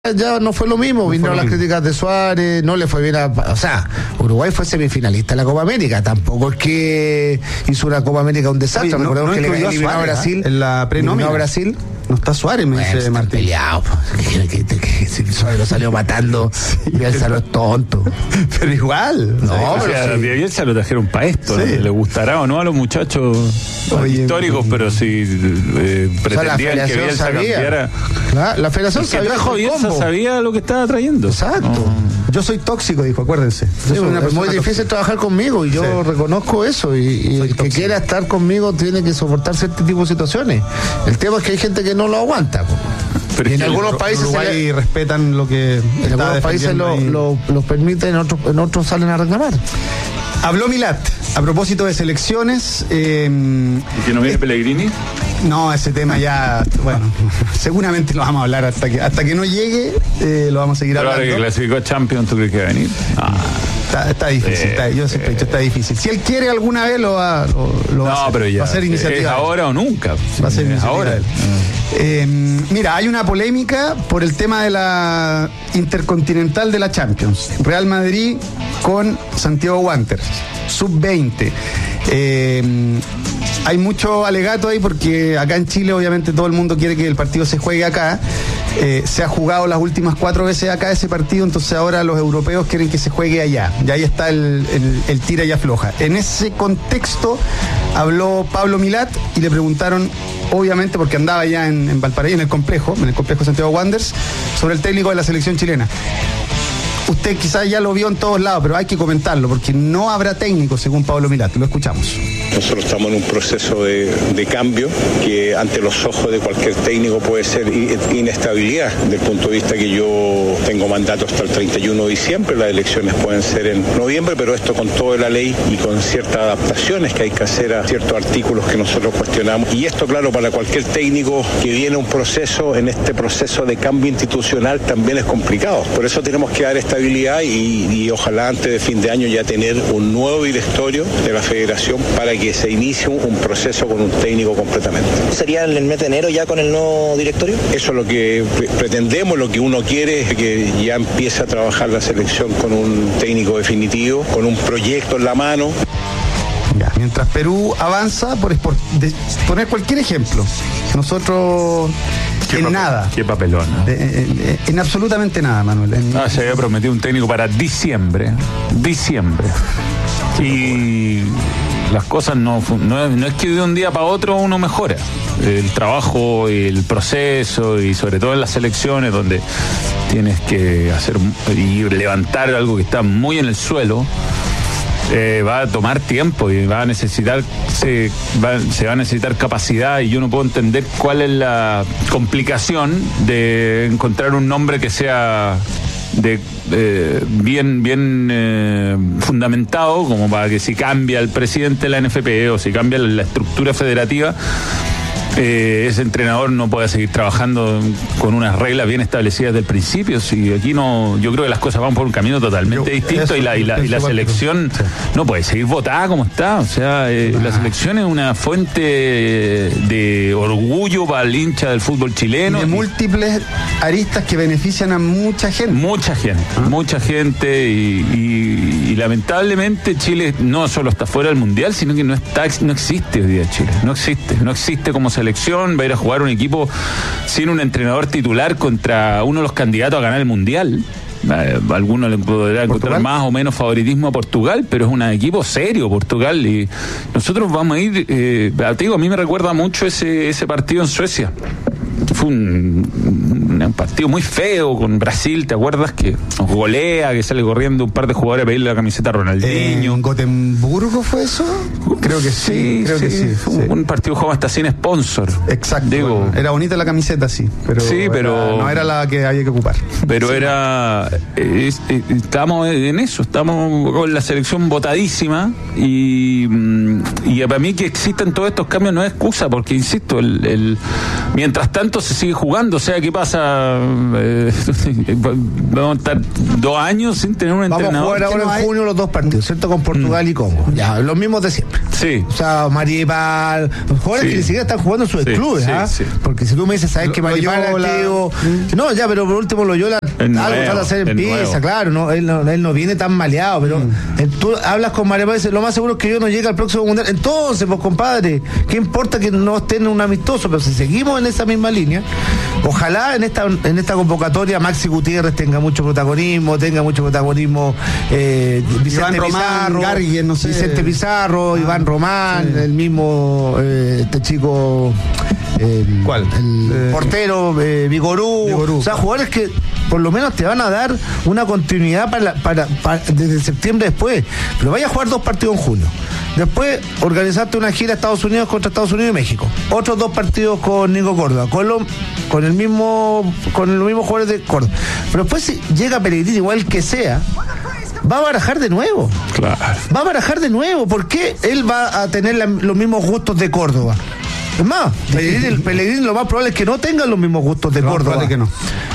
ya no fue lo mismo, vinieron las críticas de Suárez, no le fue bien o sea, Uruguay fue semifinalista en la Copa América, tampoco es que hizo una Copa América un desastre. Oye, recordemos que le había eliminado a Brasil en la pre-nómina. A Brasil. No está Suárez, me dice Martín. Peleado, que si Suárez lo salió matando, Bielsa no es tonto. Pero igual. No, pero Bielsa lo trajeron para esto, sí. ¿No? Le gustará o no a los muchachos históricos, pero si pretendían que Bielsa cambiara. La federación sabía. Bielsa sabía lo que estaba trayendo. Exacto. Yo soy tóxico, dijo, acuérdense. Sí, es muy difícil trabajar conmigo y yo reconozco eso. Y el que quiera estar conmigo tiene que soportar cierto tipo de situaciones. El tema es que hay gente que no lo aguanta. Pero en algunos países respetan lo que en algunos países lo permiten, en otros salen a reclamar. Habló Milat a propósito de selecciones. ¿Y que no viene Pellegrini? No, ese tema ya, bueno, seguramente lo vamos a hablar hasta que no llegue, lo vamos a seguir hablando. Pero ahora que clasificó a Champions, ¿tú crees que va a venir? Está difícil, yo siempre he dicho, está difícil. Si él quiere alguna vez lo va a hacer. Pero ya, va a ser iniciativa. ¿Es ahora o nunca? Va a ser iniciativa ahora. Mira, hay una polémica por el tema de la Intercontinental de la Champions. Real Madrid con Santiago Wanderers, sub-20. Hay mucho alegato ahí porque acá en Chile obviamente todo el mundo quiere que el partido se juegue acá. Se ha jugado las últimas 4 veces acá ese partido, entonces ahora los europeos quieren que se juegue allá. Y ahí está el tira y afloja. En ese contexto habló Pablo Milat y le preguntaron, obviamente porque andaba ya en Valparaíso, en el complejo Santiago Wanderers, sobre el técnico de la selección chilena. Usted quizás ya lo vio en todos lados, pero hay que comentarlo porque no habrá técnico, según Pablo Milat. Lo escuchamos. Nosotros estamos en un proceso de cambio que ante los ojos de cualquier técnico puede ser inestabilidad, desde el punto de vista que yo tengo mandato hasta el 31 de diciembre, las elecciones pueden ser en noviembre, pero esto con toda la ley y con ciertas adaptaciones que hay que hacer a ciertos artículos que nosotros cuestionamos. Y esto, claro, para cualquier técnico que viene un proceso, en este proceso de cambio institucional también es complicado. Por eso tenemos que dar estabilidad y ojalá antes de fin de año ya tener un nuevo directorio de la federación para que se inicie un proceso con un técnico completamente. ¿Sería en el mes de enero ya con el nuevo directorio? Eso es lo que pretendemos, lo que uno quiere es que ya empiece a trabajar la selección con un técnico definitivo, con un proyecto en la mano. Ya, mientras Perú avanza, por poner cualquier ejemplo, nosotros nada. Qué papelón, ¿no? En absolutamente nada, Manuel. Se había prometido un técnico para diciembre. Y las cosas no es que de un día para otro uno mejora. El trabajo, el proceso y sobre todo en las selecciones donde tienes que hacer y levantar algo que está muy en el suelo. Va a tomar tiempo y se va a necesitar capacidad, y yo no puedo entender cuál es la complicación de encontrar un nombre que sea bien fundamentado, como para que si cambia el presidente de la NFP o si cambia la estructura federativa, ese entrenador no puede seguir trabajando con unas reglas bien establecidas del principio. Si aquí no, yo creo que las cosas van por un camino totalmente distinto y la selección no puede seguir votada como está. O sea, la selección es una fuente de orgullo para el hincha del fútbol chileno. Y de múltiples aristas que benefician a mucha gente. Mucha gente y lamentablemente Chile no solo está fuera del Mundial, sino que no existe hoy día Chile. No existe como selección. Va a ir a jugar un equipo sin un entrenador titular contra uno de los candidatos a ganar el Mundial. Algunos le podrán encontrar más o menos favoritismo a Portugal, pero es un equipo serio Portugal, y nosotros vamos a ir, te digo, a mí me recuerda mucho ese partido en Suecia. Fue un partido muy feo con Brasil, ¿te acuerdas? Que nos golea, que sale corriendo un par de jugadores a pedirle la camiseta a Ronaldinho. ¿En Gotemburgo fue eso? Creo que sí. Fue un partido jugado hasta sin sponsor. Exacto. Digo, bueno, era bonita la camiseta, pero no era la que había que ocupar. Pero estamos en eso, estamos con la selección botadísima y para mí que existan todos estos cambios no es excusa, porque insisto, mientras tanto se sigue jugando. O sea, ¿qué pasa? vamos a estar 2 años sin tener un entrenador. Vamos a jugar ahora en junio los 2 partidos, ¿cierto? Con Portugal y Congo. Ya, los mismos de siempre. Sí. O sea, Maripal, jugadores que ni siquiera están jugando en sus clubes, sí. Porque si tú me dices, ¿sabes que Maripal es activo? No, ya, pero por último Loyola algo trata de hacer en pieza, claro, no, él no viene tan maleado, pero tú hablas con Maripal y dices, lo más seguro es que yo no llegue al próximo mundial. Entonces, pues compadre, ¿qué importa que no estén en un amistoso? Pero si seguimos en esa misma línea, ojalá en esta convocatoria Maxi Gutiérrez tenga mucho protagonismo Vicente Pizarro, Garguien, no sé. Vicente Pizarro, Iván Román, el mismo este chico, ¿cuál? El portero, Vigorú. O sea, jugadores que por lo menos te van a dar una continuidad para desde septiembre después. Pero vaya a jugar 2 partidos en junio. Después organizarte una gira a Estados Unidos contra Estados Unidos y México. Otros 2 partidos con Nico Córdoba, con los mismos jugadores de Córdoba. Pero después si llega Pellegrini, igual que sea, va a barajar de nuevo. Claro. Va a barajar de nuevo. ¿Por qué él va a tener los mismos gustos de Córdoba? Es más, Pellegrini lo más probable es que no tenga los mismos gustos de Córdoba. Vale que no.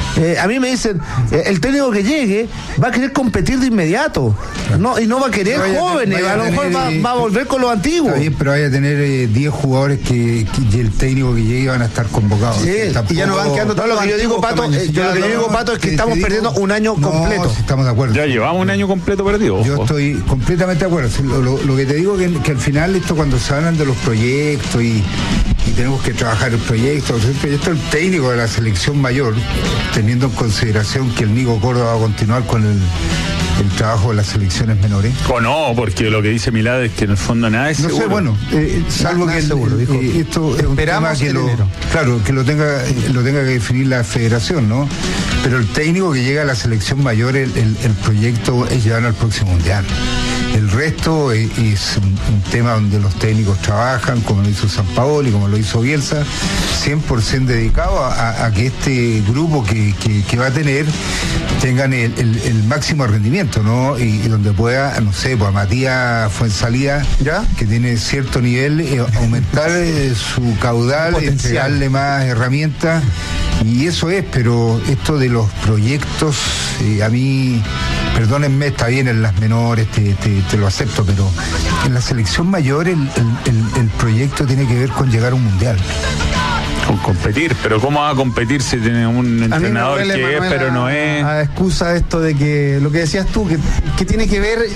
A mí me dicen, el técnico que llegue va a querer competir de inmediato, no, y no va a querer jóvenes, a lo mejor va a volver con los antiguos. Está bien, pero vaya a tener 10 jugadores que el técnico que llegue van a estar convocados. Sí, y ya no van quedando todos los que yo digo, Pato, Pato, es que estamos perdiendo un año completo. Si estamos de acuerdo. Ya llevamos un año completo perdido. Yo estoy completamente de acuerdo. Lo que te digo es que al final esto, cuando se hablan de los proyectos y tenemos que trabajar el proyecto del técnico de la selección mayor, teniendo en consideración que el Nico Córdoba va a continuar con el trabajo de las selecciones menores. O no, porque lo que dice Milad es que en el fondo nada es seguro. No sé, bueno, salvo que seguro, dijo. Esto es un tema que lo tenga que definir la federación, ¿no? Pero el técnico que llega a la selección mayor, el proyecto es llevarlo al próximo mundial. El resto es un tema donde los técnicos trabajan, como lo hizo Sampaoli, como lo hizo Bielsa, 100% dedicado a que este grupo que va a tener tengan el máximo rendimiento, ¿no? Y donde pueda, no sé, pues a Matías Fuenzalía, que tiene cierto nivel, aumentar su caudal, entregarle más herramientas, y eso es. Pero esto de los proyectos, a mí, perdónenme, está bien en las menores, te lo acepto, pero en la selección mayor el proyecto tiene que ver con llegar a un mundial. Con competir, pero ¿cómo va a competir si tiene un entrenador que es, pero no es? A excusa esto de que lo que decías tú, que tiene que ver,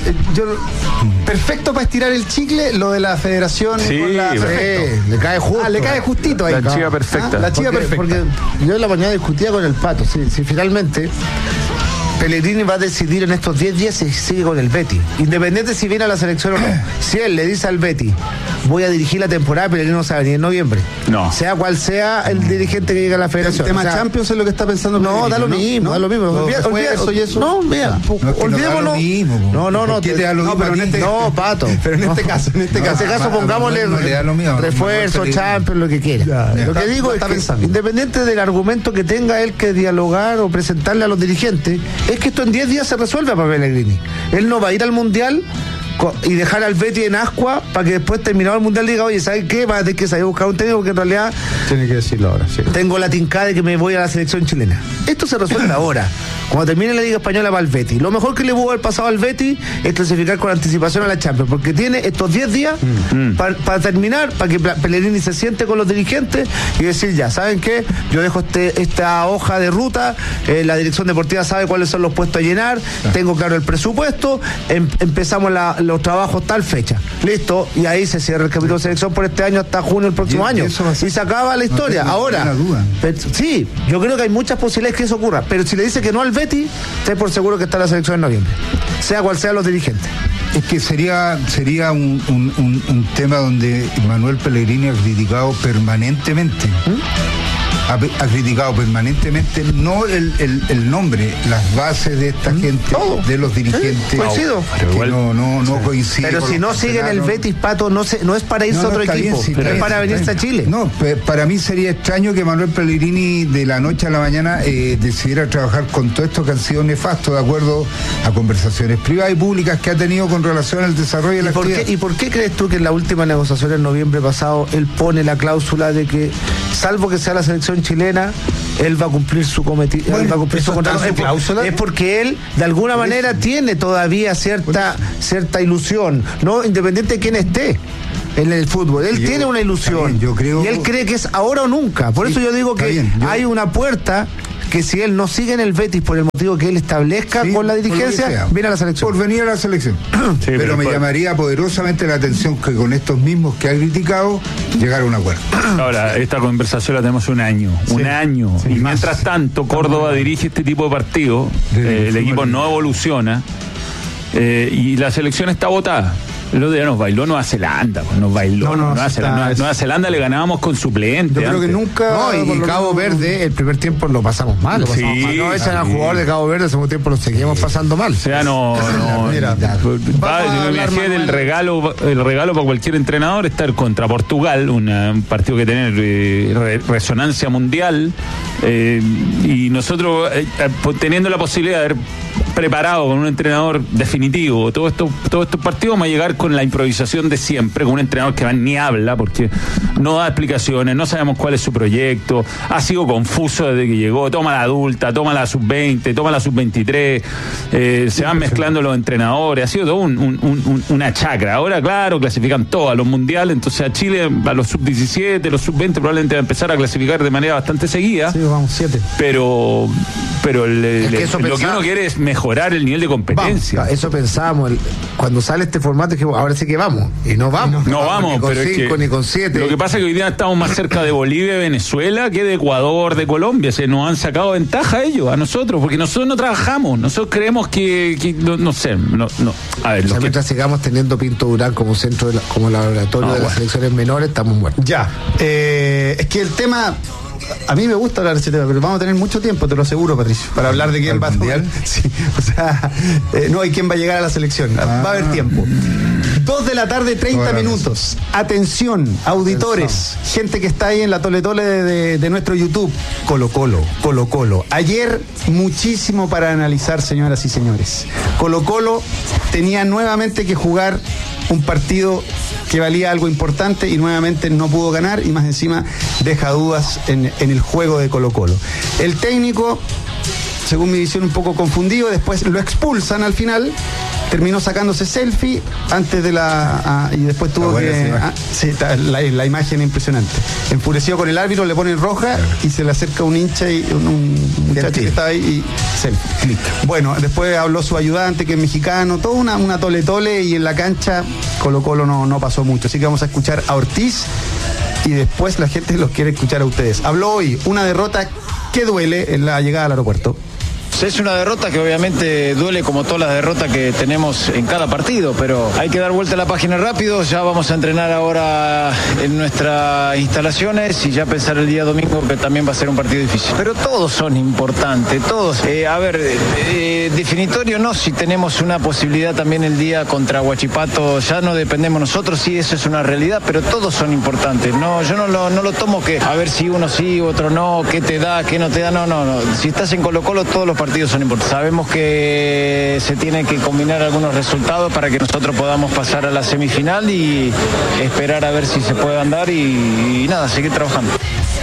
perfecto para estirar el chicle, lo de la federación. Sí, con la le cae justo. Le cae justito ahí. La chica perfecta. La chica perfecta. Porque yo en la mañana discutía con el Pato, si finalmente Pellegrini va a decidir en estos 10 días si sigue con el Betis, independiente si viene a la selección o no. Si él le dice al Betis, voy a dirigir la temporada, Pellegrini no se va a venir en noviembre. No. Sea cual sea el dirigente que llegue a la federación. El tema Champions es lo que está pensando. No, da lo mismo, da lo mismo. No, mira, olvidémoslo. No, Pato. Pero en este caso, pongámosle refuerzo, Champions, lo que quiera. Lo que digo es que, independiente del argumento que tenga él que dialogar o presentarle a los dirigentes, es que esto en 10 días se resuelve para Pellegrini. Él no va a ir al Mundial y dejar al Betis en ascua para que después, terminado el Mundial, diga, oye, ¿sabes qué? Vas a tener que salir a buscar un técnico, porque en realidad tiene que decirlo ahora, sí. Tengo la tincada de que me voy a la selección chilena. Esto se resuelve ahora. Cuando termine la Liga Española, va al Betis. Lo mejor que le pudo haber pasado al Betis es clasificar con anticipación a la Champions, porque tiene estos 10 días para terminar, para que Pellegrini se siente con los dirigentes y decir, ya, ¿saben qué? Yo dejo esta hoja de ruta, la dirección deportiva sabe cuáles son los puestos a llenar, tengo claro el presupuesto, empezamos los trabajos tal fecha. Listo, y ahí se cierra el capítulo de selección por este año hasta junio del próximo año. Y se acaba la historia. Ahora, sí, yo creo que hay muchas posibilidades que eso ocurra, pero si le dice que no al Betis, esté por seguro que está la selección en noviembre, sea cual sea los dirigentes. Es que sería un tema donde Manuel Pellegrini ha criticado permanentemente. Ha criticado permanentemente no el nombre, las bases de esta gente, de los dirigentes. Coincido. Que no coincide. Pero si no siguen el Betis, Pato, no es para irse a otro equipo, es para venirse a Chile. No, para mí sería extraño que Manuel Pellegrini de la noche a la mañana decidiera trabajar con todo esto que han sido nefastos, de acuerdo a conversaciones privadas y públicas que ha tenido con relación al desarrollo de la actividad. ¿Y por qué crees tú que en la última negociación en noviembre pasado él pone la cláusula de que, salvo que sea la selección selección chilena, él va a cumplir su cometido, Bueno, él va a cumplir su ¿eso está contrato. en su cláusula? Es porque él, de alguna manera, tiene todavía cierta ilusión, no independiente de quién esté en el fútbol. Él tiene una ilusión. Yo creo, y él cree que es ahora o nunca. Por eso yo digo que hay una puerta que si él no sigue en el Betis por el motivo que él establezca con la dirigencia, viene a la selección. Por venir a la selección. Sí, pero me llamaría poderosamente la atención que con estos mismos que ha criticado, llegara a un acuerdo. Ahora, esta conversación la tenemos un año. Y mientras tanto, Córdoba dirige este tipo de partidos, el equipo no evoluciona y la selección está votada. El otro día nos bailó Nueva Zelanda. Nueva Zelanda le ganábamos con suplente. Yo creo que nunca. No, y Cabo Verde, el primer tiempo lo pasamos mal. No echan al jugador de Cabo Verde, el segundo tiempo lo seguimos pasando mal. O sea, Mira, me dejé del regalo para cualquier entrenador estar contra Portugal, un partido que tiene resonancia mundial, y nosotros teniendo la posibilidad de haber preparado con un entrenador definitivo todos estos partidos, vamos a llegar con la improvisación de siempre, con un entrenador que ni habla porque no da explicaciones, no sabemos cuál es su proyecto, ha sido confuso desde que llegó, toma la adulta, toma la sub-20, toma la sub-23, se van mezclando los entrenadores, ha sido todo una chacra. Ahora, claro, clasifican todos a los mundiales, entonces a Chile, a los sub-17, los sub-20 probablemente va a empezar a clasificar de manera bastante seguida. Sí, vamos, 7. Pero lo que uno quiere es mejorar el nivel de competencia. Eso pensábamos cuando sale este formato, que ahora sí que vamos, y no vamos. No vamos, ni con pero 5 ni con 7. Lo que pasa es que hoy día estamos más cerca de Bolivia y Venezuela que de Ecuador, de Colombia. Se nos han sacado ventaja ellos, a nosotros, porque nosotros no trabajamos. Nosotros creemos que no sé. A ver, mientras sigamos teniendo Pinto Durán como centro como laboratorio de las selecciones menores, estamos muertos. Ya. Es que el tema. A mí me gusta hablar de ese tema, pero vamos a tener mucho tiempo, te lo aseguro, Patricio, para hablar de quién va a mundial. Sí, o sea, no hay quién va a llegar a la selección. Va a haber tiempo. 2 de la tarde, 30 minutos. Atención, auditores, gente que está ahí en la tole de nuestro YouTube. Colo-Colo. Ayer, muchísimo para analizar, señoras y señores. Colo-Colo tenía nuevamente que jugar un partido que valía algo importante y nuevamente no pudo ganar, y más encima deja dudas en el juego de Colo-Colo. El técnico, según mi visión, un poco confundido, después lo expulsan al final, terminó sacándose selfie antes de y después tuvo que... la imagen impresionante. Enfurecido con el árbitro, le ponen roja y se le acerca un hincha y un muchacho que estaba ahí y selfie. Bueno, después habló su ayudante, que es mexicano, todo una tole, y en la cancha Colo-Colo no pasó mucho. Así que vamos a escuchar a Ortiz y después la gente los quiere escuchar a ustedes. Habló hoy una derrota que duele en la llegada al aeropuerto. Es una derrota que obviamente duele, como todas las derrotas que tenemos en cada partido, pero hay que dar vuelta a la página rápido. Ya vamos a entrenar ahora en nuestras instalaciones y ya pensar el día domingo, que también va a ser un partido difícil. Pero todos son importantes, todos. Definitorio no, si tenemos una posibilidad también el día contra Huachipato, ya no dependemos nosotros, sí, eso es una realidad, pero todos son importantes. No, yo no lo tomo que a ver si uno sí, otro no, qué te da, qué no te da, no. Si estás en Colo-Colo, todos los partidos son importantes. Sabemos que se tienen que combinar algunos resultados para que nosotros podamos pasar a la semifinal y esperar a ver si se puede andar y nada, seguir trabajando.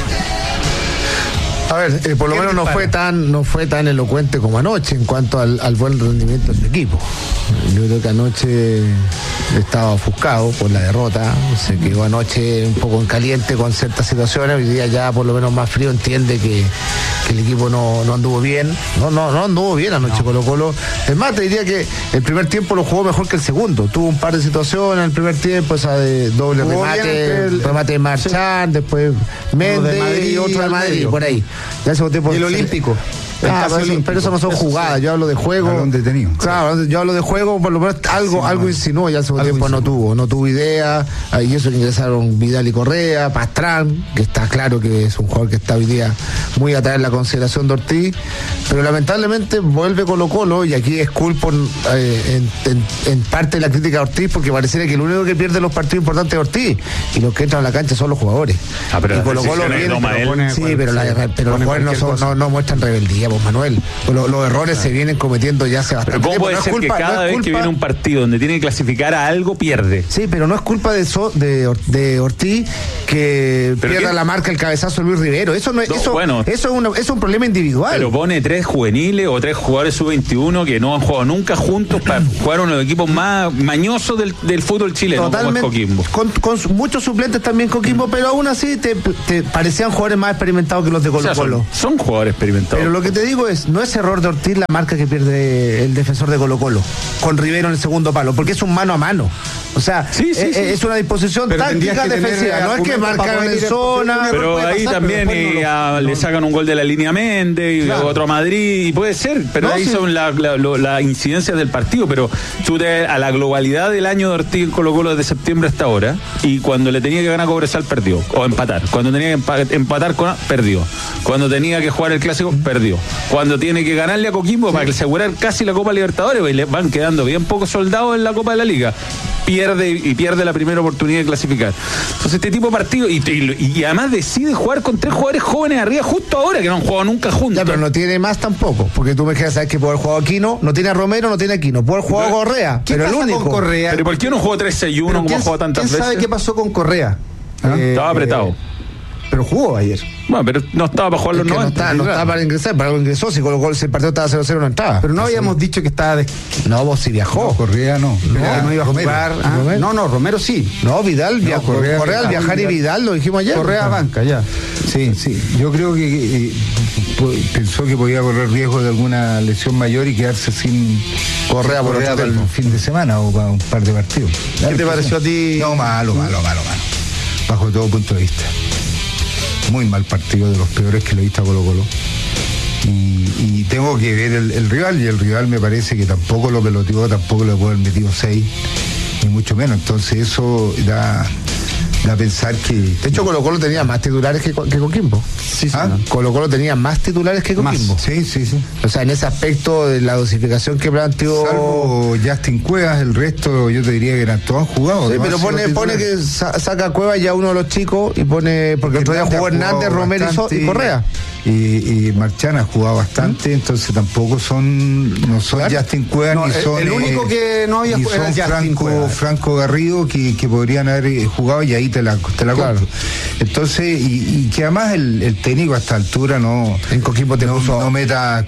A ver, por lo menos no fue tan elocuente como anoche en cuanto al buen rendimiento de su equipo. Yo creo que anoche estaba ofuscado por la derrota, se quedó anoche un poco en caliente con ciertas situaciones. Hoy día ya por lo menos más frío entiende que el equipo no anduvo bien. No anduvo bien anoche Colo-Colo. Es más, te diría que el primer tiempo lo jugó mejor que el segundo. Tuvo un par de situaciones en el primer tiempo, esa de doble remate de Marchán, después Méndez y otro de Madrid, por ahí. Ya ese tiempo, y el Olímpico. Pero eso no son jugadas, yo hablo de juego. Detenido. Claro, yo hablo de juego, por lo menos algo insinuó, ya el segundo tiempo no tuvo idea, y eso que ingresaron Vidal y Correa, Pastrán, que está claro que es un jugador que está hoy día muy atrás en la consideración de Ortiz, pero lamentablemente vuelve Colo-Colo, y aquí es culpo en parte de la crítica de Ortiz, porque pareciera que el único que pierde los partidos importantes es Ortiz, y los que entran a la cancha son los jugadores. Pero y Colo-Colo viene, pero los jugadores no muestran rebeldía. pues Manuel. Los errores se vienen cometiendo ya hace bastante pero ¿cómo tiempo. puede ser que cada vez que viene un partido donde tiene que clasificar a algo, pierde? Sí, pero no es culpa de Ortiz que pierda la marca el cabezazo de Luis Rivero. Eso no es, eso es un problema individual. Pero pone 3 juveniles o 3 jugadores sub-21 que no han jugado nunca juntos para jugar uno de los equipos más mañosos del fútbol chileno. Totalmente, como es Coquimbo. Con muchos suplentes también Coquimbo, pero aún así te parecían jugadores más experimentados que los de Colo-Colo. Son jugadores experimentados. Pero lo que te digo es, no es error de Ortiz la marca que pierde el defensor de Colo-Colo con Rivero en el segundo palo, porque es un mano a mano. O sea, es una disposición pero táctica defensiva, no es que marcaron en zona. Pero ahí pasar, también pero le sacan un gol de la línea Méndez y otro a Madrid, y puede ser, pero ahí son las incidencias del partido. Pero tú a la globalidad del año de Ortiz en Colo-Colo desde septiembre hasta ahora, y cuando le tenía que ganar a Cobresal, perdió, o empatar. Cuando tenía que empatar perdió. Cuando tenía que jugar el clásico, perdió. Cuando tiene que ganarle a Coquimbo para asegurar casi la Copa Libertadores, y le van quedando bien pocos soldados en la Copa de la Liga, pierde la primera oportunidad de clasificar. Entonces este tipo de partido, y además decide jugar con 3 jugadores jóvenes arriba justo ahora, que no han jugado nunca juntos. Ya, pero no tiene más tampoco, porque tú me quieres saber que puede haber jugado Aquino, no tiene a Romero, no tiene a Aquino, puede haber jugado Correa, pero el único. Con Correa? ¿Pero por qué no jugó 3-6-1 como ha jugado tantas veces? ¿Quién sabe qué pasó con Correa? Estaba apretado. Pero jugó ayer. Bueno, pero no estaba para jugar los 90. No estaba para ingresar, para algo ingresó. Si Colo-Colo el partido estaba 0-0 no entraba. Pero no habíamos dicho que estaba... No, vos sí viajó. No, Correa no. No iba a jugar. No, Romero sí. No, Vidal viajó. Correa al viajar y Vidal, lo dijimos ayer. Correa a banca, ya. Sí. Yo creo que pensó que podía correr riesgo de alguna lesión mayor y quedarse sin Correa para el fin de semana o para un par de partidos. ¿Qué te pareció a ti? No, malo. Bajo todo punto de vista. Muy mal partido, de los peores que le he visto a Colo-Colo. Y tengo que ver el rival, y el rival me parece que tampoco lo peloteó, tampoco le puede haber metido 6, ni mucho menos. Entonces eso da a pensar que... De hecho, Colo-Colo tenía más titulares que Coquimbo. Sí. Colo-Colo tenía más titulares que Coquimbo. Sí. O sea, en ese aspecto de la dosificación que planteó... Salvo Justin Cuevas, el resto yo te diría que eran todos jugados. Sí, pero pone que saca Cuevas ya uno de los chicos y pone... Porque el otro día jugó Hernández, Romero y Correa. Y Marchán ha jugado bastante, entonces tampoco no son Justin Cuevas, ni son... El único que no había jugado era Franco Garrido, que podrían haber jugado, y ahí te la compro. Entonces, y que además el técnico a esta altura no... En Coquimbo no meta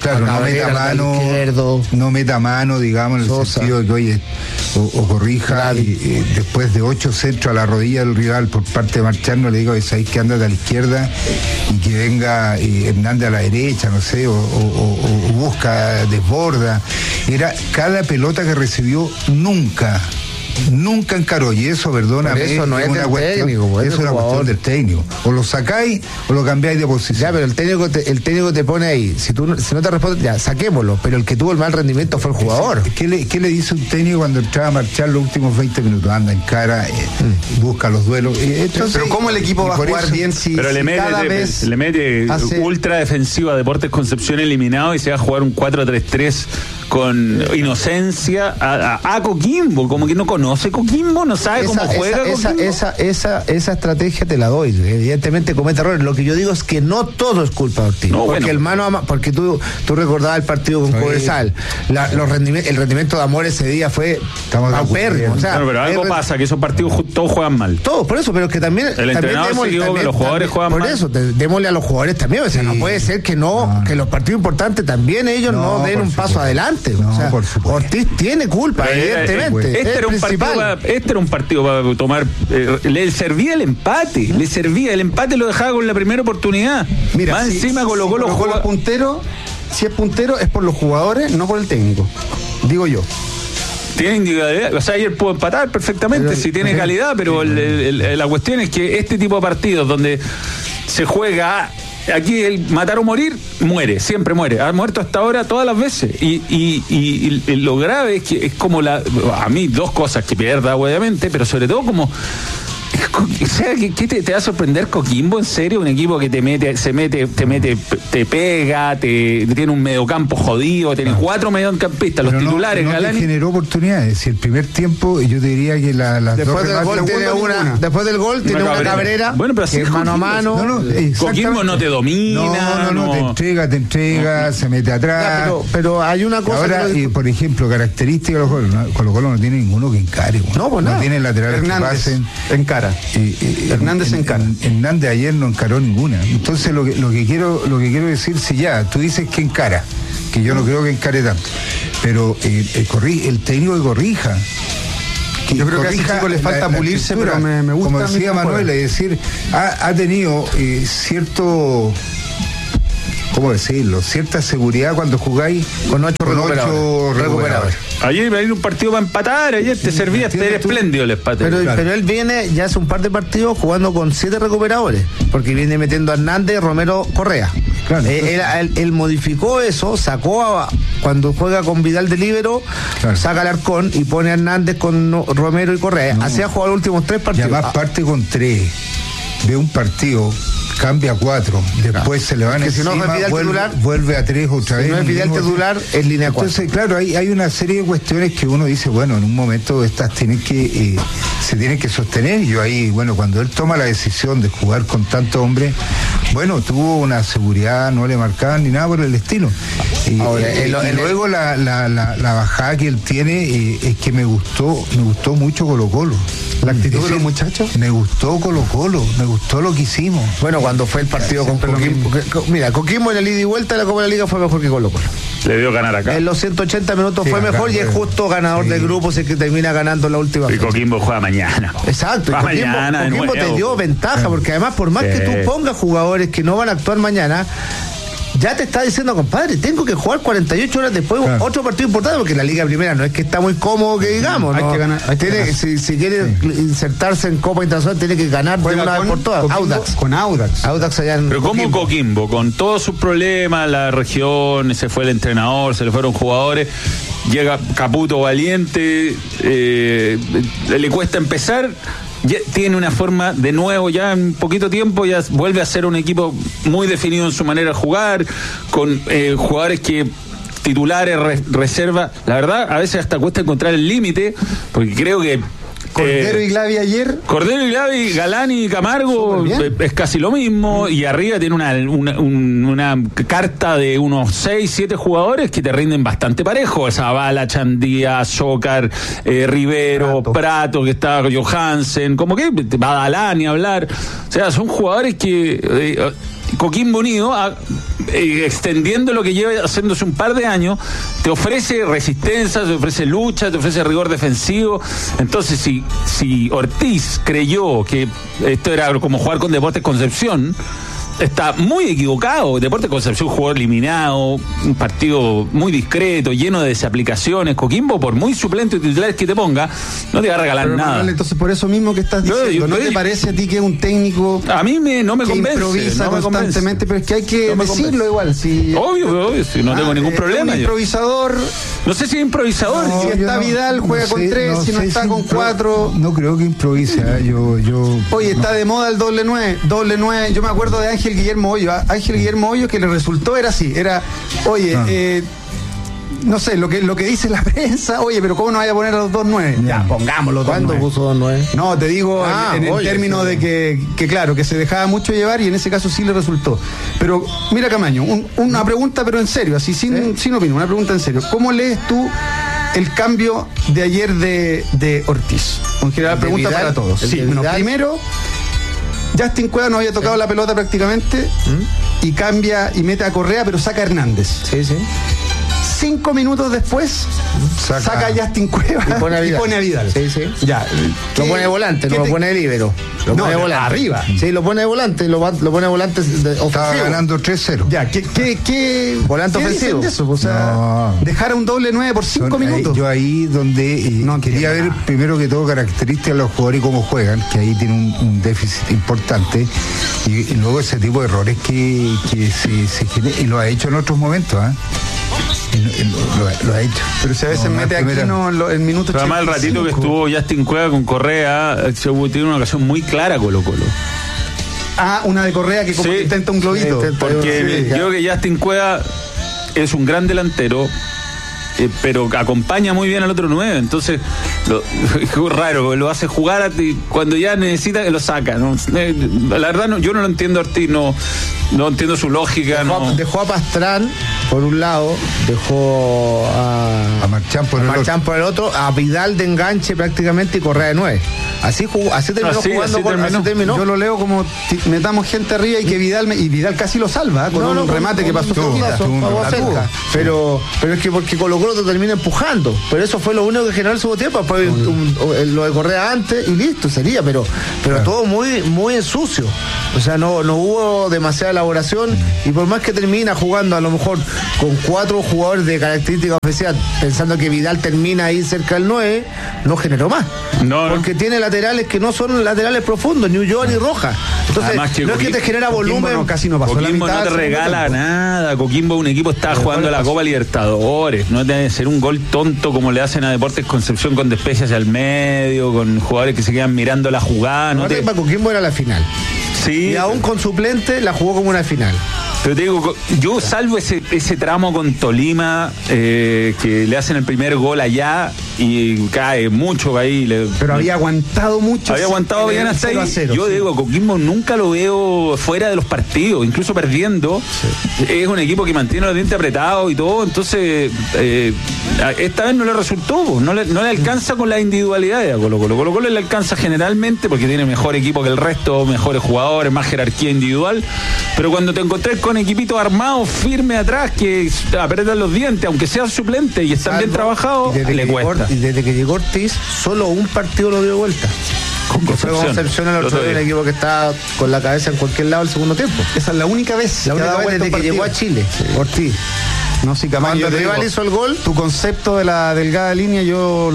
mano, digamos, en el sentido de que, oye, o corrija, y después de 8 centros a la rodilla del rival por parte de Marchán, no le digo, sabéis que andate a la izquierda y que venga Hernández a la derecha, no sé, o busca, desborda. Era cada pelota que recibió nunca encaró, y eso, perdóname, eso no es una cuestión, técnico, eso es una cuestión del técnico. O lo sacáis o lo cambiáis de posición. Ya, pero el técnico te pone ahí. Si no te responde, ya, saquémoslo. Pero el que tuvo el mal rendimiento fue el jugador. ¿Qué le dice un técnico cuando entraba a marchar los últimos 20 minutos? Anda en cara, busca los duelos. Entonces, pero ¿cómo el equipo va a jugar bien si le mete ultra defensiva a Deportes Concepción eliminado y se va a jugar un 4-3-3 con inocencia a Coquimbo? Como que no conoce Coquimbo, no sabe cómo juega Coquimbo. Esa estrategia te la doy. Evidentemente comete errores. Lo que yo digo es que no todo es culpa de Ortiz. Porque tú recordabas el partido con Cobresal. El rendimiento de Amor ese día fue paupérrimo. Pero algo pasa, que esos partidos todos juegan mal. Todos, por eso, pero que también... El entrenador se equivocó, que los jugadores juegan mal. Por eso, démosle a los jugadores también. O sea, no puede ser que que los partidos importantes también ellos no den un paso adelante. Por supuesto. Ortiz tiene culpa, evidentemente. Este era un partido para tomar. Le servía el empate. El empate lo dejaba con la primera oportunidad. Mira, más encima colocó los jugadores. Si es puntero, es por los jugadores, no por el técnico. Digo yo. Tiene individualidad, o sea, ayer pudo empatar perfectamente, si tiene calidad, pero la cuestión es que este tipo de partidos donde se juega. Aquí el matar o morir, siempre muere. Ha muerto hasta ahora todas las veces. Y lo grave es que es como a mí 2 cosas, que pierda obviamente, pero sobre todo como O sea, ¿qué te va a sorprender Coquimbo? ¿En serio? Un equipo que te pega, tiene un mediocampo jodido, tiene 4 mediocampistas, los titulares, no Galani. Generó oportunidades. Si el primer tiempo, yo te diría que las después del gol tiene después del gol tiene una cabrera. Bueno, pero así es mano a mano. Coquimbo no te domina. No, te entrega, se mete atrás. Ya, pero hay una cosa. Ahora, por ejemplo, característica de los goles, Colo-Colo no tiene ninguno que encare. No, pues nada. No tiene laterales que pasen. Encara. Hernández encara. Hernández ayer no encaró ninguna. Entonces lo que quiero decir, si ya, tú dices que encara, que yo no creo que encare tanto, pero el técnico que corrija. Yo creo que a ese chico le falta pulirse, pero me gusta. Como decía Manuel, es decir, ha tenido cierto... ¿Cómo decirlo? Cierta seguridad cuando jugáis con 8 recuperadores. Ayer iba a ir un partido para empatar, ayer te servía, era espléndido el empate. Pero él viene ya hace un par de partidos jugando con 7 recuperadores, porque viene metiendo a Hernández, Romero, Correa. Claro, él modificó eso, sacó cuando juega con Vidal de líbero, saca al Arcón y pone a Hernández con Romero y Correa. Así ha jugado los últimos 3 partidos. Y además parte con 3, ve un partido, cambia 4, después se le van encima, si no es Vidal titular, vuelve a 3 otra vez. Si no es Vidal titular, es línea 4. Entonces, claro, hay una serie de cuestiones que uno dice, bueno, en un momento estas se tienen que sostener. Y yo ahí, bueno, cuando él toma la decisión de jugar con tantos hombres, bueno, tuvo una seguridad, no le marcaban ni nada por el estilo. Luego la bajada que él tiene es que me gustó mucho Colo-Colo. La actitud de los muchachos. Me gustó Colo-Colo, me gustó lo que hicimos. Bueno, cuando fue el partido con Coquimbo. Mira, Coquimbo en el ida y vuelta de la Copa de la Liga fue mejor que Colo-Colo. Le dio ganar acá. En los 180 minutos fue mejor y es justo ganador del grupo, si es que termina ganando la última. Y Coquimbo juega mañana. Exacto. Coquimbo te dio ventaja, porque además por más que tú pongas jugadores que no van a actuar mañana, ya te está diciendo, compadre, tengo que jugar 48 horas después otro partido importante, porque la Liga Primera no es que está muy cómodo que digamos, ¿no? Hay que ganar. Si quiere insertarse en Copa Internacional, tiene que ganar de una vez por todas. Con Audax allá en Pero como Coquimbo, con todos sus problemas, la región, se fue el entrenador, se le fueron jugadores, llega Caputo valiente, le cuesta empezar. Ya tiene una forma de nuevo, ya en poquito tiempo ya vuelve a ser un equipo muy definido en su manera de jugar, con jugadores que titulares, reserva. La verdad, a veces hasta cuesta encontrar el límite, porque creo que Cordero y Glavi ayer. Cordero y Glavi, Galani y Camargo es casi lo mismo, y arriba tiene una carta de unos 6, 7 jugadores que te rinden bastante parejo. Zavala, Chandía, Zócar, Rivero, Prato, que está Johansen, como que va a Dalani a hablar. O sea, son jugadores que Coquimbo Unido, extendiendo lo que lleva haciéndose un par de años, te ofrece resistencia, te ofrece lucha, te ofrece rigor defensivo. Entonces, si Ortiz creyó que esto era como jugar con Deportes Concepción, está muy equivocado. Deportes Concepción jugó eliminado, un partido muy discreto, lleno de desaplicaciones. Coquimbo, por muy suplente y titulares que te ponga, no te va a regalar nada. Manuel, entonces, por eso mismo que estás diciendo, ¿no te parece a ti que es un técnico a mí no me convence, improvisa no me constantemente? Pero es que hay que decirlo igual. Obvio, si no tengo ningún problema. Un improvisador. No sé si es improvisador. Si está Vidal, juega con 3, si no está con 4. No creo que improvise. Oye, está de moda el doble 9. Yo me acuerdo de Ángel Guillermo Hoyo, que le resultó era así, no sé, lo que dice la prensa, oye, pero ¿cómo no vaya a poner a los 2 9? Ya, pongámoslo. ¿Cuándo puso 2 9? No, te digo en el término de que claro, que se dejaba mucho llevar, y en ese caso sí le resultó. Pero mira, Camaño, una pregunta pero en serio, así sin opinión, una pregunta en serio. ¿Cómo lees tú el cambio de ayer de Ortiz? En general, pregunta Vidal, para todos. Sí, primero, Justin Cueva no había tocado la pelota prácticamente y cambia y mete a Correa, pero saca a Hernández. Sí. 5 minutos después saca a Justin Cueva y pone a Vidal. Sí. Ya. Lo pone de volante, no lo pone de líbero. Lo pone de volante. Arriba. Sí, lo pone de volante, lo pone de volante ofensivo. Estaba ganando 3-0. Ya, ¿qué volante ofensivo? De eso? O sea, dejar a un doble 9 por 5 minutos. Yo ahí donde quería ver primero que todo características de los jugadores y cómo juegan, que ahí tiene un déficit importante, y luego ese tipo de errores que se generan, y lo ha hecho en otros momentos, Y lo ha hecho. Pero si a veces mete aquí en minutos. Pero además el ratito que estuvo Justin Cueva con Correa, tiene una ocasión muy clara Colo-Colo. Una de Correa que como intenta un globito. Porque yo creo que Justin Cueva es un gran delantero, pero acompaña muy bien al otro 9, entonces es raro, lo hace jugar cuando ya necesita que lo saca, ¿no? La verdad yo no lo entiendo, Ortiz, no entiendo su lógica. Dejó a Pastrán por un lado, dejó a Marchán por el otro, a Vidal de enganche prácticamente y Correa de 9. Así terminó jugando. Así terminó. Yo lo leo como metamos gente arriba y que Vidal casi lo salva con un remate que pasó cerca. Pero es que porque Colo-Colo te termina empujando. Pero eso fue lo único que generó el segundo tiempo. Lo de Correa antes y listo, sería. Pero todo muy, muy en sucio. O sea, no hubo demasiada elaboración. Y por más que termina jugando a lo mejor con 4 jugadores de característica ofensiva, pensando que Vidal termina ahí cerca del 9, no generó más. Porque tiene laterales que no son laterales profundos, ni Ulloa ni Roja. Entonces, no es que te genera volumen. Casi no pasó Coquimbo la mitad, no te regala nada. Coquimbo es un equipo que está jugando la Copa Libertadores. No debe ser un gol tonto como le hacen a Deportes Concepción con despejes hacia el medio, con jugadores que se quedan mirando la jugada. Para Coquimbo era la final. Sí. Y aún con suplente la jugó como una final. Pero te digo, yo salvo ese tramo con Tolima, que le hacen el primer gol allá y cae mucho ahí. Pero había aguantado mucho. Había aguantado bien hasta ahí. Yo digo, Coquimbo nunca lo veo fuera de los partidos, incluso perdiendo. Sí. Es un equipo que mantiene los dientes apretados y todo, entonces esta vez no le resultó, no le alcanza con la individualidad de Colo-Colo. Colo-Colo le alcanza generalmente porque tiene mejor equipo que el resto, mejores jugadores, más jerarquía individual, pero cuando te encontrás con equipitos armados firme atrás que apretan los dientes, aunque sean suplentes y están bien trabajados, le cuesta. Y desde que llegó Ortiz, solo un partido lo dio vuelta. Con Concepción el otro día, un equipo que está con la cabeza en cualquier lado el segundo tiempo. Esa es la única vez. Desde que llegó a Chile, Ortiz. No, sí, Camaño, cuando Rival hizo el gol, tu concepto de la delgada línea yo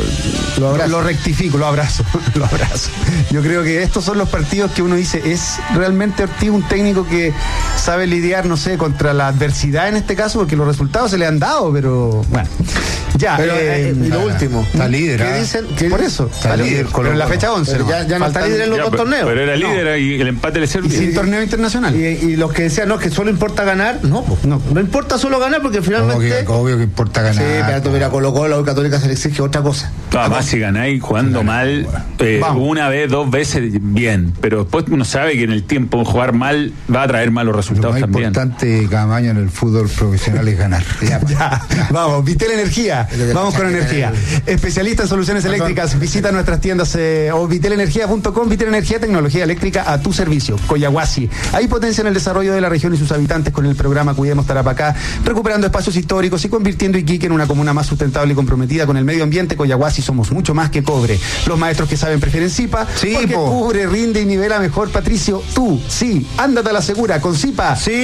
lo rectifico, lo abrazo. Yo creo que estos son los partidos que uno dice, ¿es realmente Ortiz un técnico que sabe lidiar, no sé, contra la adversidad en este caso? Porque los resultados se le han dado, pero bueno. Ya, y lo último. Está líder. ¿Qué dicen? Por eso. Está líder. Pero en la fecha 11. Pero ya no está líder en los dos torneos. Pero era líder y el empate le servía. Y sin torneo internacional. Y los que decían, que solo importa ganar, no importa solo ganar porque finalmente. Obvio que importa ganar. Sí, pero tú mira, Colo-Colo, Católica se le exige otra cosa. Además, si ganáis jugando mal, una vez, 2 veces, bien. Pero después uno sabe que en el tiempo jugar mal va a traer malos resultados también. Lo más importante, Camaño, en el fútbol profesional es ganar. Ya. Vamos, Vitel Energía. Vamos con energía. Especialista en soluciones eléctricas. Visita nuestras tiendas o vitelenergia.com. Vitel Energía, tecnología eléctrica a tu servicio. Coyahuasi. Ahí potencian el desarrollo de la región y sus habitantes con el programa Cuidemos Tarapacá, recuperando espacios históricos y convirtiendo Iquique en una comuna más sustentable y comprometida con el medio ambiente. Coyahuasi, somos mucho más que cobre. Los maestros que saben prefieren Zipa, porque cubre, rinde y nivela mejor. Patricio, tú, sí, ándate a la segura con Zipa. Sí,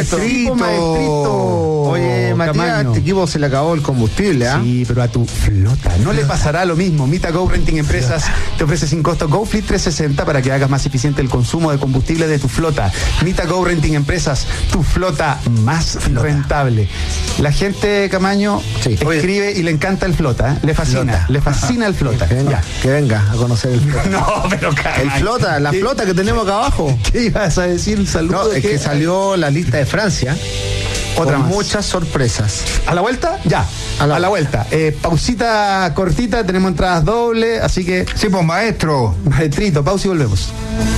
maestrito. Oye, Matías, a este equipo se le acabó el combustible, ¿ah? Sí, pero a tu flota no le pasará lo mismo. Mita Go Renting Empresas te ofrece sin costo GoFleet 360 para que hagas más eficiente el consumo de combustible de tu flota. Mita Go Renting Empresas, tu flota más rentable. La gente, Camaño, escribe y le encanta el flota, le fascina el flota. Que venga a conocer el flota. No, pero Camaño, el flota, la flota que tenemos acá abajo. ¿Qué ibas a decir? Saludos. No, es que salió la lista de Francia. Otra más. Muchas sorpresas. ¿A la vuelta? Ya. A la vuelta. Pausita cortita, tenemos entradas dobles, así que. Sí, pues maestro. Maestrito, pausa y volvemos.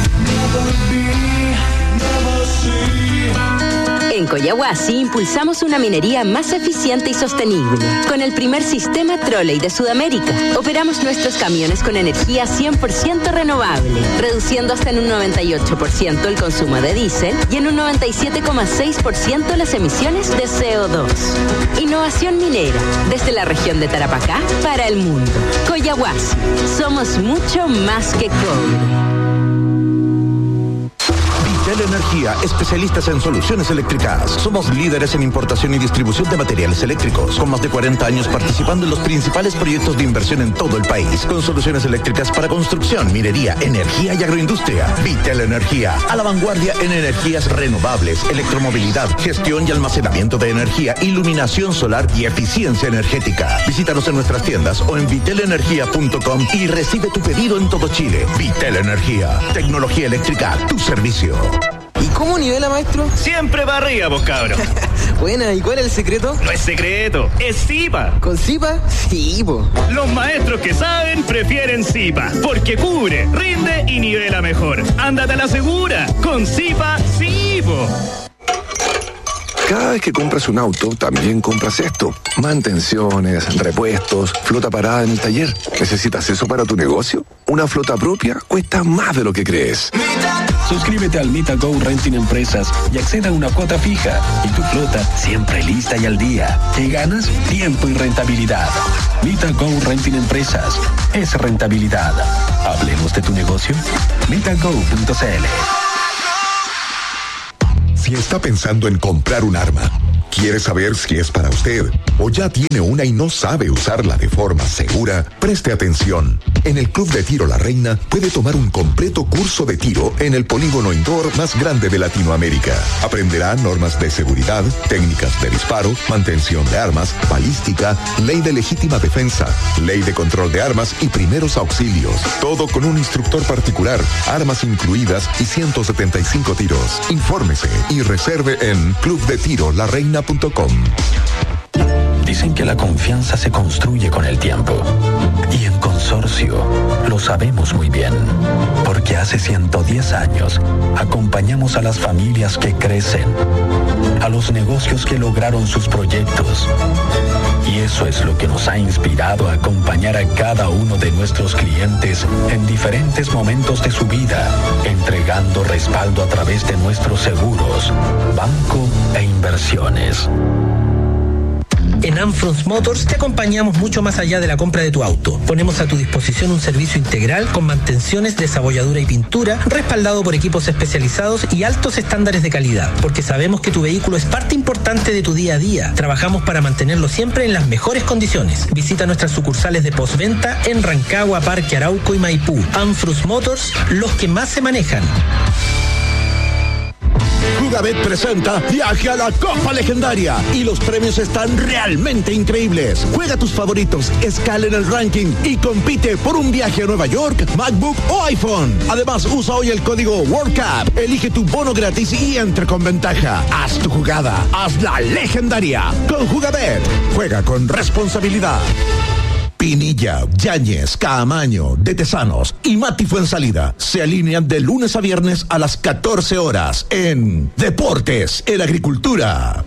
En Coyahuasi impulsamos una minería más eficiente y sostenible. Con el primer sistema trolley de Sudamérica, operamos nuestros camiones con energía 100% renovable, reduciendo hasta en un 98% el consumo de diésel y en un 97,6% las emisiones de CO2. Innovación minera, desde la región de Tarapacá para el mundo. Coyahuasi, somos mucho más que cobre. Vitel Energía, especialistas en soluciones eléctricas. Somos líderes en importación y distribución de materiales eléctricos, con más de 40 años participando en los principales proyectos de inversión en todo el país, con soluciones eléctricas para construcción, minería, energía y agroindustria. Vitel Energía, a la vanguardia en energías renovables, electromovilidad, gestión y almacenamiento de energía, iluminación solar y eficiencia energética. Visítanos en nuestras tiendas o en vitelenergia.com y recibe tu pedido en todo Chile. Vitel Energía, tecnología eléctrica a tu servicio. ¿Y cómo nivela, maestro? Siempre para arriba, vos cabros. Buena, ¿y cuál es el secreto? No es secreto, es Zipa. ¿Con Zipa? Sí, po. Los maestros que saben prefieren Zipa, porque cubre, rinde y nivela mejor. Ándate a la segura, con Zipa, sí, po. Cada vez que compras un auto, también compras esto. Mantenciones, repuestos, flota parada en el taller. ¿Necesitas eso para tu negocio? Una flota propia cuesta más de lo que crees. Suscríbete al MitaGo Renting Empresas y acceda a una cuota fija. Y tu flota siempre lista y al día. ¿Qué ganas? Tiempo y rentabilidad. MitaGo Renting Empresas. Es rentabilidad. Hablemos de tu negocio. MitaGo.cl. Si está pensando en comprar un arma, quiere saber si es para usted o ya tiene una y no sabe usarla de forma segura, preste atención. En el Club de Tiro La Reina puede tomar un completo curso de tiro en el polígono indoor más grande de Latinoamérica. Aprenderá normas de seguridad, técnicas de disparo, mantención de armas, balística, ley de legítima defensa, ley de control de armas y primeros auxilios. Todo con un instructor particular, armas incluidas y 175 tiros. Infórmese y reserve en clubdetirolareina.com. Dicen que la confianza se construye con el tiempo. Y en Consorcio lo sabemos muy bien. Porque hace 110 años acompañamos a las familias que crecen, a los negocios que lograron sus proyectos. Y eso es lo que nos ha inspirado a acompañar a cada uno de nuestros clientes en diferentes momentos de su vida, entregando respaldo a través de nuestros seguros, banco e inversiones. En Anfrons Motors te acompañamos mucho más allá de la compra de tu auto. Ponemos a tu disposición un servicio integral con mantenciones, desabolladura y pintura, respaldado por equipos especializados y altos estándares de calidad, porque sabemos que tu vehículo es parte importante de tu día a día. Trabajamos para mantenerlo siempre en las mejores condiciones. Visita nuestras sucursales de postventa en Rancagua, Parque Arauco y Maipú. Anfrons Motors, los que más se manejan. Jugabet presenta Viaje a la Copa Legendaria y los premios están realmente increíbles. Juega tus favoritos, escala en el ranking y compite por un viaje a Nueva York, MacBook o iPhone. Además, usa hoy el código WorldCup, elige tu bono gratis y entre con ventaja. Haz tu jugada, hazla legendaria. Con Jugabet, juega con responsabilidad. Pinilla, Yáñez, Caamaño, De Tesanos y Mati Fuensalida se alinean de lunes a viernes a las 14 horas en Deportes en Agricultura.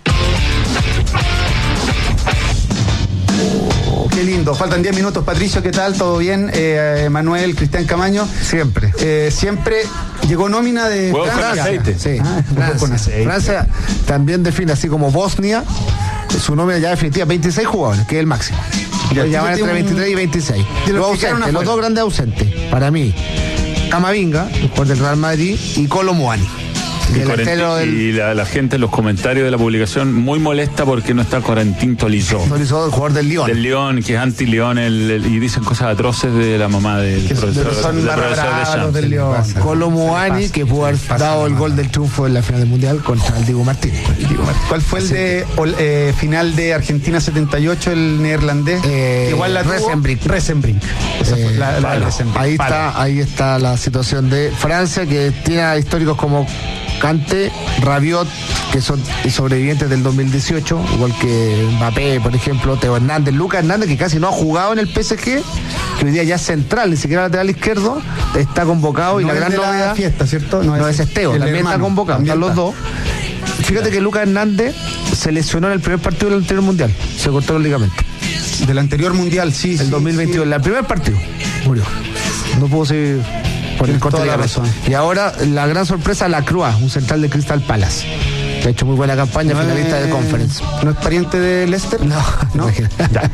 Qué lindo. Faltan 10 minutos. Patricio, ¿qué tal? ¿Todo bien? Manuel, Cristian Camaño. Siempre llegó nómina de Huevos Francia. con aceite. Sí, Francia. Con aceite. Francia también define así como Bosnia, su nómina ya definitiva, 26 jugadores, que es el máximo. Ya van entre 23 y 26. Los dos grandes ausentes, para mí, Camavinga, el jugador del Real Madrid, y Kolo Muani. Y la gente en los comentarios de la publicación muy molesta porque no está Corentin Tolisso. Tolisso, el jugador del Lyon. Del Lyon, que es anti-Lyon, y dicen cosas atroces de la mamá del profesor del Lyon. Kolo Muani, que pudo haber dado el gol del triunfo en la final del Mundial contra el Diego Martínez. ¿Cuál fue el de final de Argentina 78, el neerlandés? Igual la Resenbrink. Esa fue la Resenbrink. Ahí está la situación de Francia, que tiene históricos como Kanté, Rabiot, que son sobrevivientes del 2018, igual que Mbappé, por ejemplo, Teo Hernández, Lucas Hernández, que casi no ha jugado en el PSG, que hoy día ya es central, ni siquiera lateral izquierdo, está convocado. Y la gran novedad, la fiesta, ¿cierto? No es Esteo, también hermano, está convocado, están los dos. Fíjate que Lucas Hernández se lesionó en el primer partido del anterior mundial, se cortó los ligamentos. Del anterior mundial, sí. El 2022, sí. El primer partido, murió. No pudo seguir por el corte de la razón. Y ahora la gran sorpresa, Lacroix, un central de Crystal Palace. Ha hecho muy buena campaña, finalista de Conference. ¿No es pariente de Leicester? No. Ya.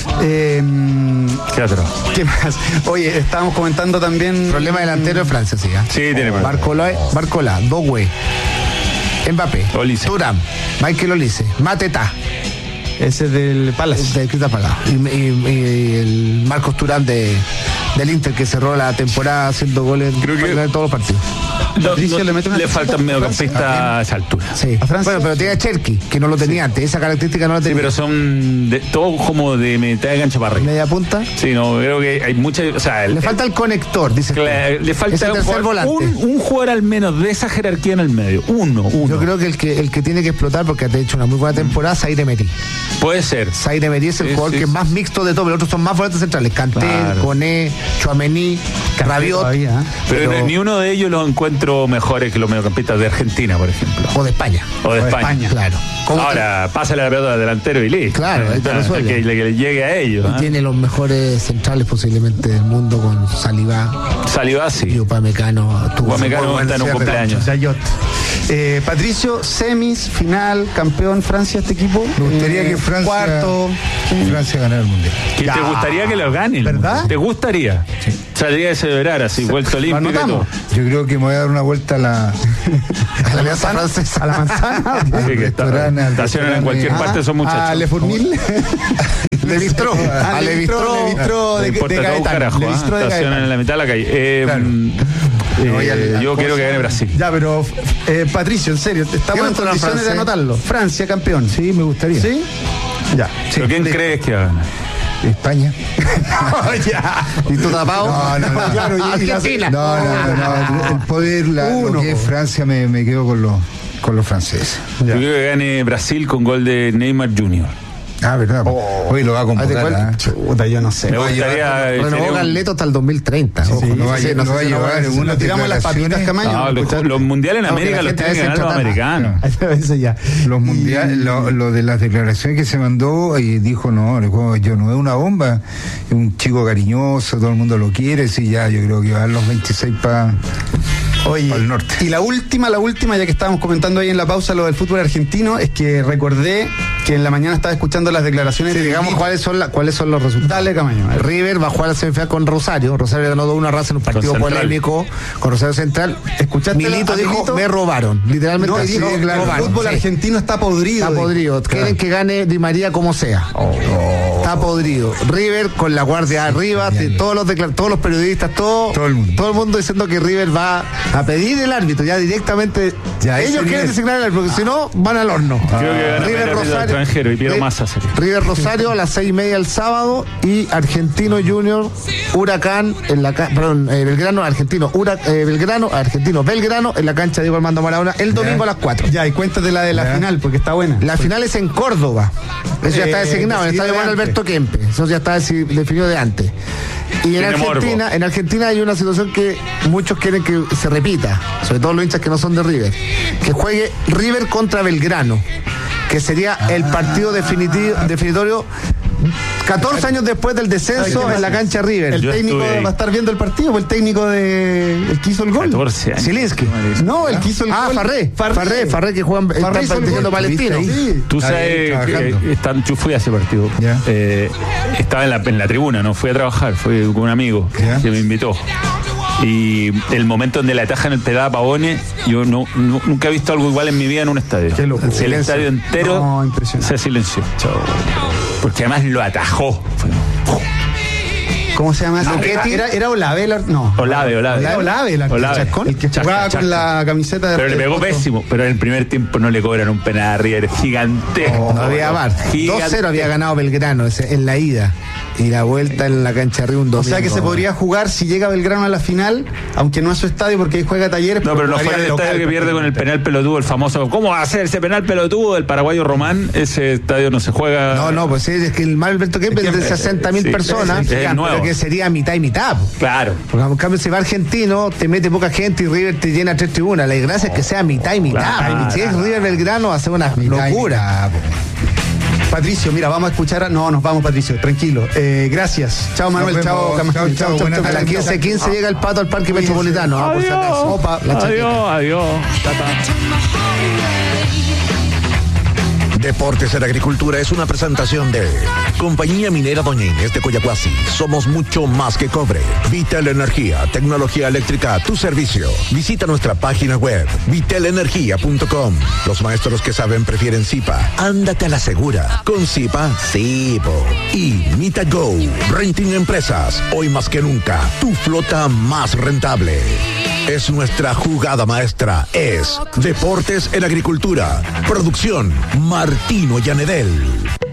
¿Qué otro? ¿Qué más? Oye, estábamos comentando también... Problema delantero de Francia, sí. Sí, tiene problema. Barcola, Doué, Mbappé, Olise. Thuram, Michael Olise, Mateta. Ese es del Palace. Del Crystal Palace. Y el Marcos Thuram del Inter, que cerró la temporada haciendo goles en todos los partidos. Le faltan mediocampistas a esa altura. Sí. Bueno, pero tiene a Cherki, que no lo tenía antes. Esa característica no la tenía. Sí, pero son todos como de mitad de cancha para arriba. ¿Media punta? Sí, no, creo que hay muchas. O sea, le falta el conector, dice. Le falta un jugador al menos de esa jerarquía en el medio. Uno. Yo creo que el que tiene que explotar, porque ha hecho una muy buena temporada, Zaire Emery. Puede ser. Zaire Emery es el jugador que es más mixto de todos. Los otros son más volantes centrales. Kanté, Koné, Tchouaméni, Rabiot. Pero ni uno de ellos los encuentro mejores que los mediocampistas de Argentina, por ejemplo. O de España. Claro. Ahora, pásale la pelota al delantero y listo. Claro, ahí te resuelve. Que le llegue a ellos. Y tiene los mejores centrales posiblemente del mundo con Saliba, sí. Y Upamecano. Upamecano está en un cumpleaños. Patricio, semis, final, campeón, Francia, este equipo. Me gustaría que Francia ganara el Mundial. ¿Te gustaría que lo gane? ¿Verdad? ¿Te gustaría? Sí. Saldría de celebrar así, vuelta olímpica y todo. Yo creo que me voy a dar una vuelta a la manzana francesa. A la manzana. Sí, que estacionan en cualquier parte esos muchachos. A Le Fournil. Le Bistró. A Le Bistró de Gaetano. Estacionan en la mitad de la calle. Yo quiero que gane Brasil. Ya, pero Patricio, en serio, estamos en condiciones de anotarlo. Francia, campeón. Sí, me gustaría. ¿Sí? Ya. ¿Pero quién crees que va a ganar? España. Ya. ¿Y tú tapado? No. Claro, Argentina. No. El poder, lo que es Francia, me quedo con los franceses. Yo creo que gane Brasil con gol de Neymar Jr. ¿Verdad? Hoy lo va a convocar. Chuta, yo no sé. Me gustaría. Renovó Carleto hasta el 2030. Lo va a llevar en una tiramos las patitas, Camaño. Los mundiales en América los tienen que ganar los americanos. Los mundiales, lo de las declaraciones que se mandó y dijo, no es una bomba, es un chico cariñoso, todo el mundo lo quiere, sí, ya, yo creo que va a dar los 26 para el norte. Y la última, ya que estábamos comentando ahí en la pausa lo del fútbol argentino, es que recordé que en la mañana estaba escuchando las declaraciones. Sí, digamos cuáles son los resultados. Dale, Camaño. River va a jugar la semifinal con Rosario. Rosario ganó 2-1 Racing en un partido polémico con Rosario Central. ¿Escuchaste? Milito dijo, me robaron. Literalmente dijo, el fútbol argentino está podrido. Está podrido. Quieren que gane Di María como sea. Está podrido. River con la guardia arriba, todos los periodistas, todo el mundo diciendo que River va a pedir el árbitro, ya directamente. Ellos quieren designar el árbitro, porque si no, van al horno. Creo que gana River Rosario extranjero y Piero Massa sería. River Rosario a las 6:30 el sábado y Argentino Junior Huracán en la Belgrano Belgrano en la cancha de Diego Armando Maradona el domingo a las 4. Ya, y cuéntate la de la final, porque está buena. La final es en Córdoba. Eso ya está designado, en el estadio Juan Alberto Kempe. Eso ya está definido de antes. Y en Argentina hay una situación que muchos quieren que se repita, sobre todo los hinchas que no son de River, que juegue River contra Belgrano, que sería el partido definitorio 14 años después del descenso en la cancha River. El técnico va a estar viendo el partido, el técnico el que hizo el gol. 14 años. Zilinski. No, el que hizo el gol. Farré que juega está perteneciendo Palestino. Sí. Tú sabes que yo fui a ese partido. Estaba en la tribuna, no fui a trabajar, fui con un amigo que me invitó. Y el momento donde le atajan el pedal a Pavone, yo nunca he visto algo igual en mi vida en un estadio. El estadio entero se silenció. Porque además lo atajó. ¿Cómo se llama? Era Olave. Olave. El que jugaba con la camiseta de. Pero le pegó pésimo. Pero en el primer tiempo no le cobran un penal a River gigantesco. No había VAR. 2-0 había ganado Belgrano en la ida. Y la vuelta en la cancha Río un domingo. O sea que se podría jugar si llega Belgrano a la final, aunque no es su estadio porque ahí juega Talleres. No, pero no fue el estadio que pierde con el penal pelotudo, el famoso. ¿Cómo va a ser ese penal pelotudo del paraguayo Román? Ese estadio no se juega. No, pues es que el Mar Alberto Kempe es de 60.000 personas, pero que sería mitad y mitad. Claro. Porque en cambio, si va Argentino, te mete poca gente y River te llena 3 tribunas. La gracia es que sea mitad y mitad. Claro. Si es River Belgrano, hace una locura. Patricio, mira, vamos a escuchar. No, nos vamos, Patricio, tranquilo. Gracias. Chao, Manuel. Chao, chao. A las 15:15 llega el Pato al Parque Metropolitano. Adiós. Por si acaso. Adiós. Deportes en Agricultura es una presentación de Compañía Minera Doña Inés de Coyahuasi. Somos mucho más que cobre. Vitel Energía, tecnología eléctrica a tu servicio. Visita nuestra página web, vitelenergia.com. Los maestros que saben prefieren Zipa. Ándate a la segura. Con Zipa, sí, po. Y Mita Go, Renting Empresas. Hoy más que nunca, tu flota más rentable. Es nuestra jugada maestra. Es Deportes en Agricultura. Producción Martino Llanedel.